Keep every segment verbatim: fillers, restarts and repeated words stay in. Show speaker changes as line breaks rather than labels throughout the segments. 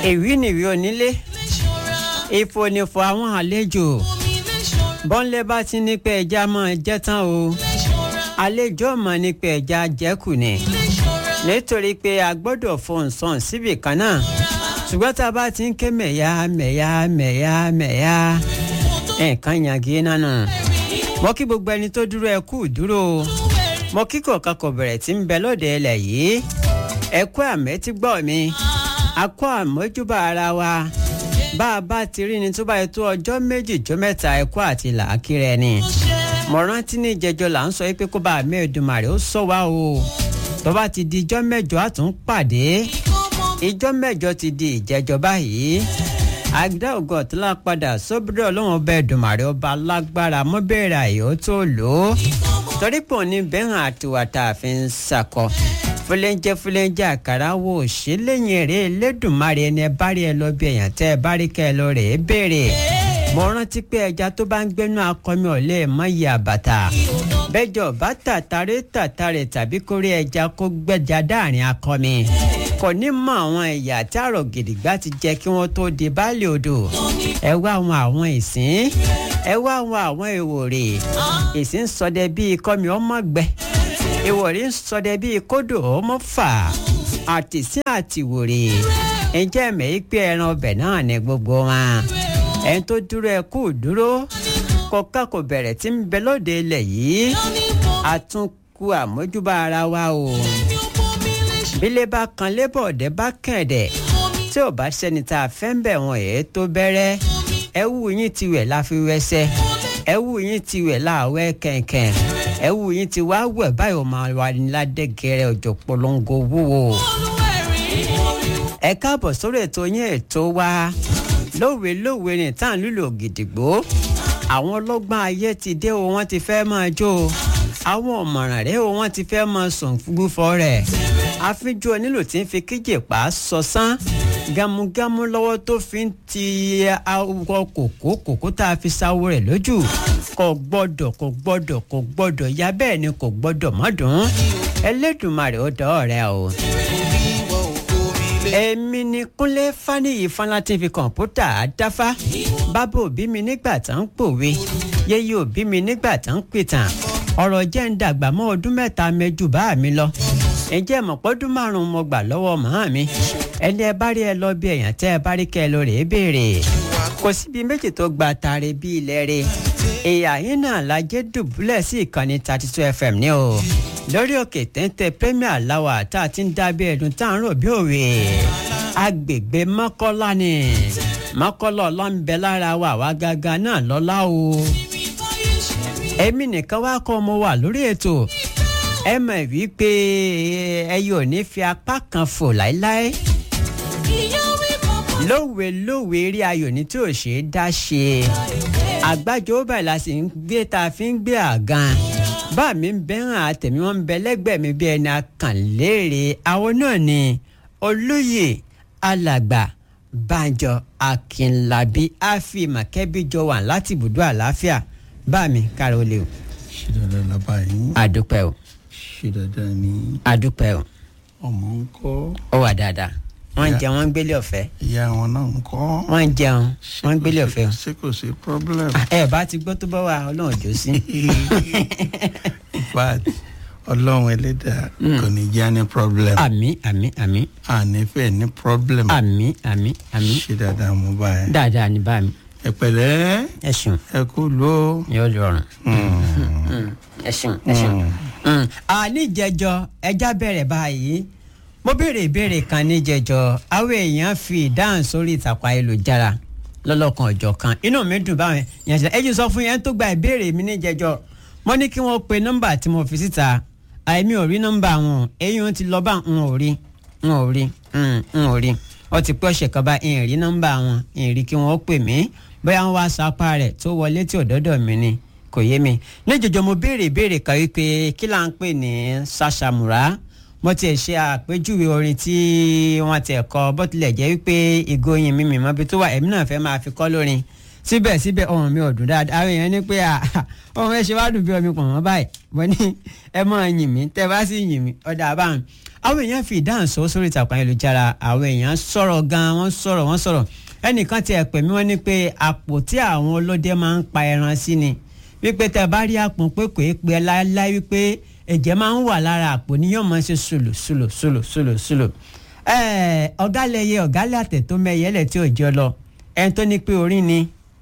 èwì nìwí onílé ìfònífò àwọn àlejò bọ́nlé bá ti ní pé ẹja máa jẹ́ tán o àlejò mọ̀ ní pé ẹja jẹ́kù ni nítorí pé a gbọ́dọ̀ fohùn sàn síbì kan náà ṣùgbọ́n tá a bá ti ń ké mẹ̀yà mẹ̀yà mẹ̀yà mẹ̀yà nǹkan yàgé nánà mo kí gbogbo ẹni tó dúró ẹ kú dúró mo kí kọ̀ọ̀kan kò bẹ̀rẹ̀ tí ń bẹ lóde ẹlẹ̀ yìí ẹ kú àmẹ́tí gbọ́ mi a kó àmójúbà ara wa bá a bá ti rí ni tó bá yẹ tó ọjọ́ méjì jó mẹ́ta ẹ kú àti làákìrẹ ni mo rántí ní ìjẹjọ là ń sọ pé kó bá a mẹ́ẹ̀dùnmarè ó sọ wá o tó bá ti di ijọ́ mẹ́jọ á tún pàdé ijọ́ mẹ́jọ ti di ìjẹjọ báyìí àgbẹ̀dá ògo ọ̀túnlá padà sóbìrì ọlọ́run ọba ẹ̀dùnmarè ọba alágbára mọ́bẹ̀rẹ̀ àyè ó tó lò ó torí pò ní bẹ́hàn àtiwàtà àfi ń sakọ fúlẹ́ńjẹ́ fúlẹ́ńjẹ́ àkàrà wo ṣe lẹ́yìn èrè lẹ́dùnmarè ẹni ẹ bá rí ẹ lọ bí èèyàn tẹ́ ẹ bá rí kẹ́ ẹ lọ rè é béèrè mo rántí pé ẹja tó bá ń gbénú akọmi ọ̀lẹ́ mọ́ iye àbàtà bẹ́jọ bá tàtàrí tàtàrí tàbí kórí ẹja kó gbẹ́ja dáàrin akọmi kò ní mọ àwọn ẹ̀yà tí àrò gidigba ti jẹ́ kí wọ́n tó di baálé odò ẹ wá àwọn àwọn ìsín ẹ wá àwọn àwọn ìwòrè ìsín sọdẹ bíi kọ́mi ọmọ gbẹ ìwòrè ń sọdẹ bíi kódò ọmọ fà àtìsín àtìwòrè ǹjẹ́ mẹ́yì pé ẹran ọbẹ̀ náà ní gbogbo wọn ẹni tó dúró ẹ kú dúró kọ́ká kò bẹ̀rẹ̀ tí ń bẹ lóde ilẹ̀ yìí àtúnkù àmójúbà ara wa o bílé bá kan lébọ̀ ọ̀dẹ́ bá kẹ̀dẹ̀ tí ò bá sẹ́ni tá a fẹ́ ń bẹ̀ wọ́n èé tó bẹ̀rẹ̀ ẹ̀wù yín ti wẹ̀ la fi wẹsẹ̀ ẹ̀wù yín ti wẹ̀ láàwẹ̀ kẹ̀kẹ̀ ẹ̀wù yín ti wá wẹ̀ báyìí ó máa wà ní ládẹ́gẹ̀rẹ́ òjò polongo wúwo. ẹ káàbọ̀ sórí ètò yín ètò wa lówe lówe ní tá à ń lùlò gidigbo àwọn ọlọ́gbọ́n ayé ti dé o wọ́n ti fẹ́ máa jó o àwọn ọ̀mọ̀ràn rẹ̀ o wọ́n ti fẹ́ máa sùn gbúfọ́ rẹ̀ àfijọ́ onílù tí ń fi kíjì pa sọ̀sán gamugamu lọ́wọ́ tó fi ń ti awọ kòkó kòkó tá a fi sáwó rẹ̀ lójú kò gbọ́dọ̀ kò gbọ́dọ̀ kò gbọ́dọ̀ ya bẹ́ẹ̀ ni kò gbọ́dọ̀ mọ́dún Ẹlẹ́dùmarè ó dọ́ ọ̀rẹ́ o. èmi ni Kúnlé Fáníyì Fálátin fi kọ̀ǹpútà dáfá bàbá òbí mi nígbà tá ń pòwe yéyé òbí mi nígbà tá ń pìtàn ọ̀rọ̀ jẹ́ ń dàgbà mọ́ ọdún mẹ́ta mẹ́jù bá mi lọ ǹjẹ́ mọ̀pọ́dún márùn-ún mo gbà lọ́wọ́ màá mi ẹni ẹ bá rí ẹ lọ bí èèyàn tẹ́ ẹ bá rí kẹ́ ẹ lọ rèé béèrè kò síbi méjì tó gba tààrẹ bí ilẹ̀ rẹ̀ èyà yín náà lajẹ́ dùbúlẹ̀ sí ìkànnì thirty two F M ní o lórí òkè téńté Premier láwà tá a ti ń dábẹ́ ẹ̀dùn tá à ń rò bí òwe agbègbè Mọ́kọ́lá ni Mọ́kọ́lá ọlọ́nbẹ lára wa wá gágá náà lọ́lá o èmi nìkan wá kọ́ mo wà lórí ètò ẹ mọ̀ wípé ẹ yóò ní fi apá kan fò láéláé lówe lówe rí ayò ní tí ò ṣe é dá ṣe àgbájọ báyìí la sì ń gbé tá a fi ń gbé àgàn bá mi ń bẹ́ràn àtẹ̀mí wọn ń bẹ lẹ́gbẹ̀ẹ́ mi bí ẹni akànlére àwọn náà ni olóyè alàgbà Bánjọ Akínlábí àfihàn kẹ́bíjọ wà láti ibùdó àlàáfíà bá mi kára ó lè o.
ṣe dandan la báyìí.
àdúpẹ́ o.
ṣe dandan ni.
àdúpẹ́ o.
ọmọ ń kọ́.
ó wà dáadáa wọ́n ń jẹun wọ́n ń gbélé ọ̀fẹ́.
ìyá wọn náà ń kọ́.
wọ́n ń jẹun wọ́n ń gbélé ọ̀fẹ́.
ṣé kò sí problem.
ẹ bá ti gbọ́ tó bá wà ọlọ́run jò sí.
but ọlọ́run ẹlẹ́dàá kò ní jẹ́ ní problem.
àmín àmín àmín.
ànífẹ́ ní problem.
àmín àmín àmín.
ṣe dáadáa mo bá ẹ.
dáadáa ní bá mi.
ẹ pẹ̀lẹ́.
ẹ ṣeun.
ẹ kú ló.
yóò lọrùn. ẹ ṣeun ẹ ṣeun. àníjẹjọ ẹja bẹ̀rẹ̀ báyìí mo béèrè ìbéèrè kan níjẹjọ àwọn èèyàn fi ìdáhùn sórí ìtàkùn ayélujára lọ́lọ́kan ọjọ́ kan inú mi dùn báwọn yẹn ṣe ẹjú sọ fún yẹn tó gba ìbéèrè mi níjẹjọ mo ní kí wọ́n pe nọ́mbà tí mo fi síta àìmí ò rí nọ́mbà wọn èyí wọn ti lọ bá n ò rí n ò rí n ò rí ó ti pé ọ̀sẹ̀ kan bá n rí nọ́mbà wọn n rí kí wọ́n pè mí bóyá wọ́n wá sapá rẹ̀ tó wọlé tí ò dọ́dọ̀ mi ni kò yé mi níjẹjọ mo béèrè ìbéèrè kan wípé kí là ń pè ní ṣàṣàmùrà mo ti ṣe àpèjúwe orin tí wọ́n ti kọ bó tilẹ̀ jẹ́ wípé ìgòyìn mi mìíràn bí tó wà èmi náà fẹ́ máa fi kọ́ lórin síbẹ̀síbẹ̀ ohùn mi ò dùn dáadáa àwọn èèyàn ní pé ohùn ẹ ṣe wá dùn bí omi pọ̀ mọ́ báyìí wọ́n ní ẹ máa yìn mí tẹ́ bá sì yìn mí ọ̀dà àbáhùn àwọn èèyàn fi ìdáhùn sọ sórí ìtàkùn ayélujára àwọn èèyàn sọ̀rọ̀ gan-an wọ́n sọ̀rọ̀ wọ́n sọ̀rọ̀ ẹnìkan ti ẹ̀ pè mí wọ́n ní pé àpò tí àwọn ọlọ́dẹ máa ń pa ẹran sí ni wípé tẹ́ bá rí àpò pé kò é pé láéláé wípé ẹ̀jẹ̀ máa ń wà lára àpò ni yóò máa ṣe sùlù sùlù sùlù sùlù sùlù. ọ̀gálẹ̀yẹ ọ̀gálẹ̀ àtẹ̀ tó mẹ́yẹlẹ̀ tí ò jọ lọ ẹni tó ní pé orí ni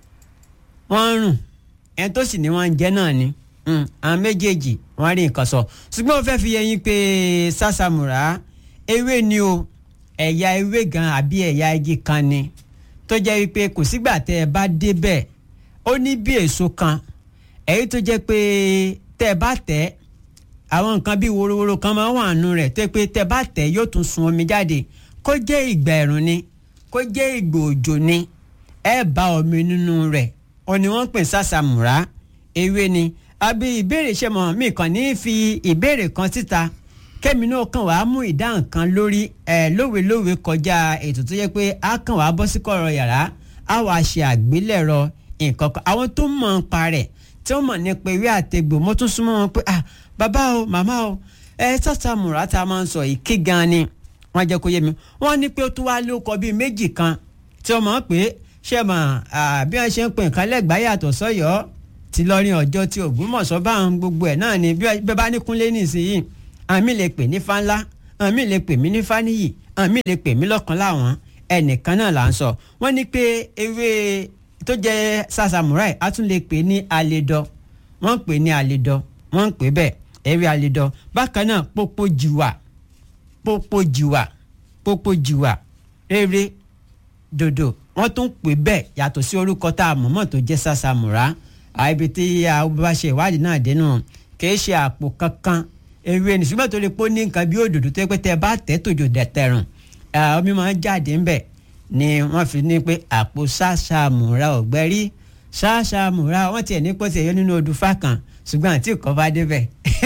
wọ́n ń rùn ẹni tó sì ní wọ́n ń jẹ́ náà ni àwọn méjèèjì wọ́n rí nǹkan sọ ṣùgbọ́n ó fẹ́ fi yẹyin pé sàṣàmùrà ewé ni o ẹ̀yà ewé gan àbí ẹ̀yà igi kan ni tó jẹ́ wípé kò sígbà tẹ́ ẹ bá débẹ̀ ó ní bí èso kan èyí tó jẹ́ pé tẹ́ ẹ bá tẹ̀ àwọn nǹkan bíi worowóró kan máa wà nù rẹ̀ tó pé tẹ́ ẹ bá tẹ̀ yóò tún sun omi jáde kó jẹ́ ìgbà ẹ̀rùn ni kó jẹ́ ìgbà òjò ni ẹ bá omi nínú rẹ̀ ó ní wọ́n pè sàṣàmùrà ewé ni àbí ìbéèrè ṣe mọ̀ mí kàn ní fi ìbéèrè kan síta kẹ́mi náà kàn wá mú ìdáhùn kan lórí ẹ̀ lówelówe kọjá ètò tó yẹ pé a kàn wá bọ́ sí kọ̀rọ̀ yàrá a wá ṣe àgbélẹ̀rọ nǹkan kan àwọn tó mọ̀ ń pa rẹ̀ tí wọ́n mọ̀ nípa ewé àtegbò mo tún súnmọ́ wọn pé ah bàbá o màmá o ẹ sàṣàmùrà tá a máa ń sọ yìí kí gan ni wọ́n jẹ́ kó yé mi wọ́n ní pé ó tún wá lóko bíi méjì kan tí wọ́n mọ̀ pé ṣé mọ̀ bí wọ́n ṣe ń pè nǹkan lẹ́gbàá yàtọ̀ sọ́yọ́ ti lọ́rin ọjọ́ tí Ògbómọ̀ṣọ́ bá ń gbogbo ẹ̀ náà ni bí bẹ́ẹ̀ bá ní Kúnlé nísìnyí àmì lè pè ní Fáńlá àmì lè pè mí ní Fáníyì àmì lè pè mí lọ́kàn láwọn ẹnìkan náà là ń sọ wọ́n ní pé ewé tó jẹ́ sàṣàmùrà á tún lè pè ní àlèdọ wọ́n ń pè ní àlèdọ wọ́n ń pè bẹ́ẹ̀ ewé àlèdọ bákan náà pópó jìwà pópó jìwà pópó jìwà rere dòdò wọ́n tún pè bẹ́ẹ̀ yàtọ̀ sí orúkọ tá a mọ̀mọ́ tó jẹ́ sàṣàmùrà àìbi tí a bá ṣe ìwádìí náà dénú kìí ṣe àpò kankan ewé ní ṣùgbọ́n tó lè pọ́ ní nǹkan bí òdòdó tó yẹ pé tẹ́ bá tẹ́ tòjò dẹ̀tẹ̀rùn omi máa ń jáde ńbẹ̀ ni wọ́n fi ní pé àpò sàṣàmùrà ọ̀gbẹ́rí sàṣàmùrà wọ́n tiẹ̀ ní pọ́sẹ̀ ẹ̀yọ́ nínú odù fákan ṣùgbọ́n àti ìkọ́ bá débẹ̀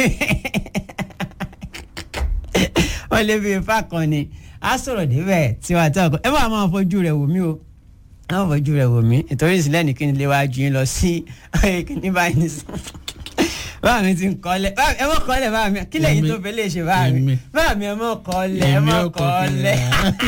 wọ́n lè fi fákan ni a sọ̀rọ̀ débẹ̀ tí wọ́n àti ọkọ̀ ẹ máa máa fojú rẹ̀ wò mí o àwọn fojú rẹ̀ wò mí ìtòrí ìsìlẹ̀ ní kí n lè wá ju yín lọ sí kíní báyìí ní sùn báà mi ti ń kọ́lẹ̀ ẹ mọ̀ kọ́lẹ̀ báà mi kí lẹ́yìn tó fẹ́ lè ṣe báà mi báà mi ẹ mọ̀ kọ́lẹ̀ ẹ mọ̀ kọ́lẹ̀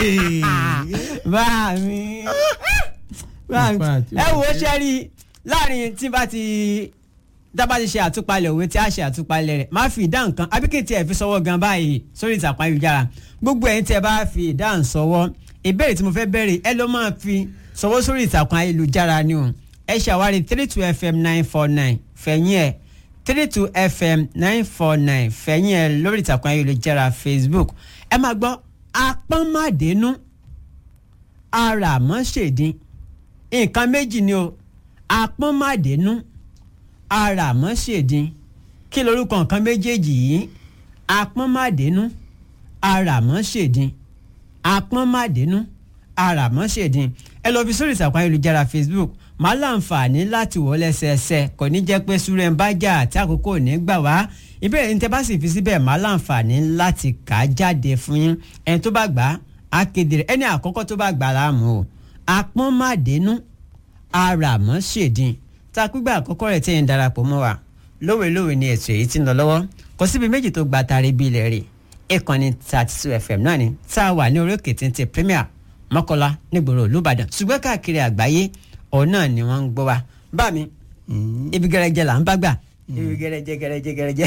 báà mi báà mi ẹ wò ó ṣe rí láàrin tí bá ti dábàá ti ṣe àtúpalẹ̀ òwe tí a ṣe àtúpalẹ̀ rẹ̀ má fi ìdáhùn kan àbíkẹ́ tí ẹ fi sọwọ́ gan báyìí sórí ìtàkùn ayélujára gbogbo ẹ̀yin tí ẹ bá fi ìdáhùn sọwọ́ ìbéèrè tí mo fẹ́ bẹ̀rẹ̀ ẹ ló máa fi sọwọ́ sórí ìtàkùn ayélujára ni o ẹ ṣàwárí three two f m nine four nine fẹ̀yìn ẹ̀ three two f m nine four nine fẹ̀yìn ẹ̀ lórí ìtàkùn ayélujára Facebook ẹ máa gbọ́ apọ́nmádénú àràmọ́ṣèdín nǹkan méjì ni o apọ́nmádénú àràmọ́ṣèdín kí lorúkọ nǹkan méjèèjì yìí apọ́nmádénú àràmọ́ṣèdín apọ́nmádénú àràmọ́ṣèdín ẹ lọ fi sórí ìtàkùn ayélujára Facebook máa láǹfààní láti wọ lẹ́sẹẹsẹ kò ní jẹ́ pé súrẹ́ ń bá jà àti àkókò ò ní gbà wá ìbéèrè ní tẹ́ bá sì fi síbẹ̀ máa láǹfààní láti kà á jáde fún yín ẹni tó bá gbà á kéde rẹ̀ ẹni àkọ́kọ́ tó bá gbà láàmú o apọ́nmádénú àràmọ́ṣèdín takúgbà àkọ́kọ́ rẹ̀ tẹ́yìn darapọ̀ mọ́ wa lówelówe ni ètò èyí tí ń lọ lọ́wọ́ kò síbi méjì tó gba tari bí ilẹ̀ rè ìkànnì thirty two f m náà ni tá a wà ní orí òkè téńté Premier Mọ́kọ́lá nígboro Olúbàdàn ṣùgbọ́n káàkiri àgbáyé ọ̀hún náà ni wọ́n ń gbọ́ wa bá mi ibi gẹrẹjẹ là ń bá gbà ibi gẹrẹjẹ gẹrẹjẹ gẹrẹjẹ.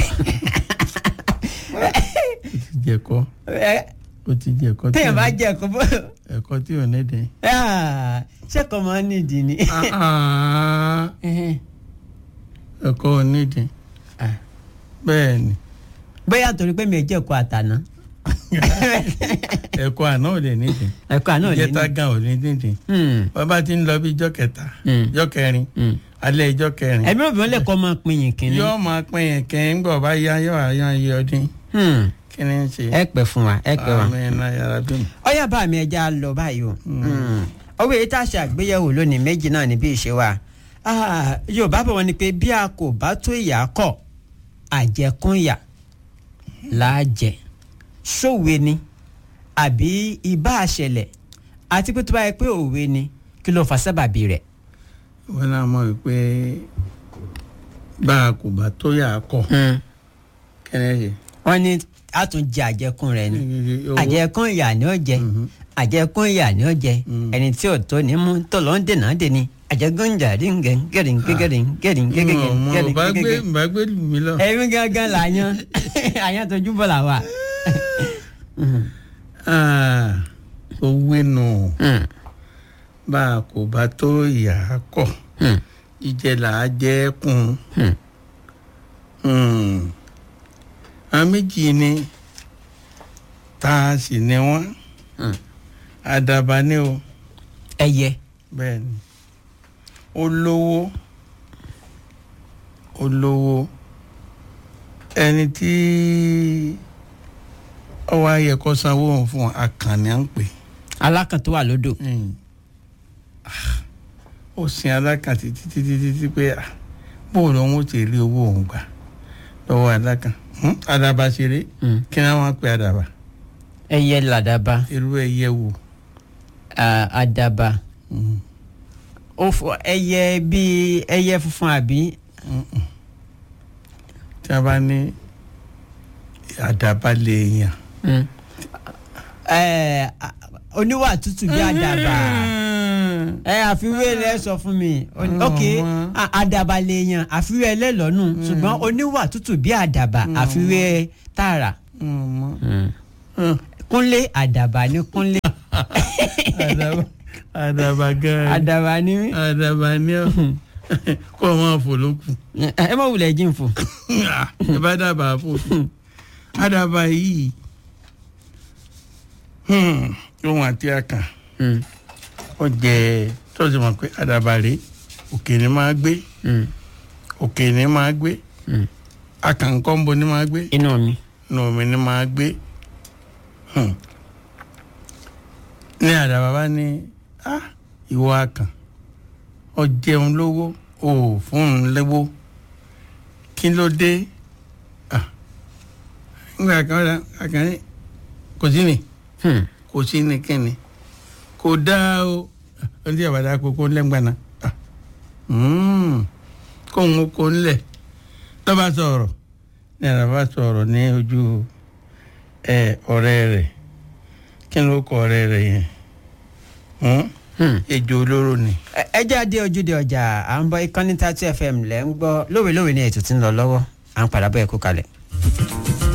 jẹkọ o ti jẹkọ tí
téèyàn bá jẹ ẹ̀kọ́ bó.
ẹ̀kọ́ tí ò ní dín.
ṣẹ́kọ̀ máa ń nídìí ni.
ẹ̀kọ́ ò ní dín bẹ́ẹ̀ ni.
bóyá torí pé mi ò jẹ́ ẹ̀kọ́ àtàná.
ẹ̀kọ́ àná ò lè nídìí.
ẹ̀kọ́ àná ò lè nídìí.
ìjẹta gan ò lè nídìí. bàbá ti ń lọ bí ijọ́ kẹta ijọ́ kẹrin alẹ́ ijọ́ kẹrin.
ẹ̀mí òbí wọn lè kọ́ máa pin yìí kínní.
yóò máa pin yìí kínní gbọ́ bá yá yóò àyàn iye ọdún. kí ni ń ṣe.
ẹ pẹ́ fún wa ẹ pẹ́ wa.
àmì ẹ̀ náà yàrá bí mi.
ọyá bá mi ẹja lọ báyìí o. ọwọ́ èyí tá a ṣe àgbéyẹ̀wò lónìí méjì náà ní bí ìṣe wa. Yorùbá bọ̀ wọ́n ní pé bí a kò bá tó ìyá kọ̀ àjẹkúnyà láàjẹ sówe ni àbí ibà àṣẹlẹ̀ àti pé tó bá yẹ pé òwe ni kí ló fà sábàbí rẹ̀.
wọ́n náà mọ̀ pé bá a kò bá tó yà á kọ̀ kẹ́lẹ́ ṣe.
wọ́n ní a tún jẹ àjẹkùn rẹ̀ ni àjẹkùn ìyà ni ó jẹ àjẹkùn ìyà ni ó jẹ ẹni tí ò tó ní mú tó lọ ń dènà dè ní àjẹkùn jà dín gẹ̀rín gẹ̀rín gẹ̀rín gẹ̀rín gẹ̀rín gẹ̀rín gẹ̀rín.
bá gbé lù mí lọ.
ẹ̀mí gángan là yan àyàn tó júbọ̀ là wà.
owó nù bá a kò bá tó ìyá kọ ìjẹ là á jẹ kún àwọn méjì ni tá a sì ní wọn àdàbà ni o.
ẹyẹ.
bẹ́ẹ̀ ni olówó olówó ẹni tí ọwọ́ ayẹ kọ́ sanwó òun fún akànnì à ń pè.
alákàn tó wà lódò.
ó sin alákàn títí títí títí pé bóòlù òun ó ti rí owó òun gbà lọ́wọ́ alákàn. àdàbà ṣeré kí ni wọ́n pe àdàbà.
ẹyẹ làdàbà.
irú ẹyẹ wo.
àdàbà. ẹyẹ bíi ẹyẹ funfun àbí.
tí a bá ní àdàbà lè yàn.
oníwà tútù bí àdàbà ẹ àfiwé rẹ sọ fún mi ok àdàbà lè yàn àfiwé ẹlẹ́lọ́nù ṣùgbọ́n oníwà tútù bí àdàbà àfiwé tààrà kúnlé àdàbà ní kúnlé.
àdàbà gan-an
àdàbà ní mí.
àdàbà ní ọ kó o máa fò lókun.
ẹ má wulẹ̀ jí n fò.
ẹ bá dábàá fò àdàbà yìí ohun àti àkàn ó jẹ tó sì mọ̀ pé àdàbà rèé òkè ni máa gbé òkè ni máa gbé àkàn kọ́ńbó ni máa gbé
inú mi
inú mi ni máa gbé ní àdàbà bá ní ìwọ àkàn ó jẹun lówó ò fún un lówó kí ló dé nígbà kan àkàn ní kò sí ni kò sí ni kíni kò dáa o ohun tí àbàdà kókó lẹ́ngbàna kóhun kó ńlẹ̀ lọ́ba sọ̀rọ̀ ní àràbà sọ̀rọ̀ ní ojú ọ̀rẹ́ rẹ̀ kí ló kọ ọ̀rẹ́ rẹ̀ yẹn ejò olóró ni.
ẹ jáde ojúde ọjà à ń bọ ìkànnì thirty F M lẹ́ ń gbọ́ lówelówe ní ètò tí ń lọ lọ́wọ́ à ń padà bọ́ ẹ kú kalẹ̀.